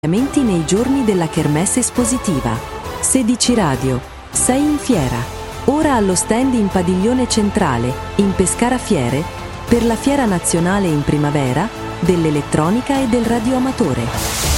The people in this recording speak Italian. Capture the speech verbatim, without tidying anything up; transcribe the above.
nei giorni della Kermesse espositiva. sedici Radio, sei in fiera. Ora allo stand in Padiglione Centrale, in Pescara Fiere, per la Fiera Nazionale in Primavera dell'Elettronica e del Radioamatore.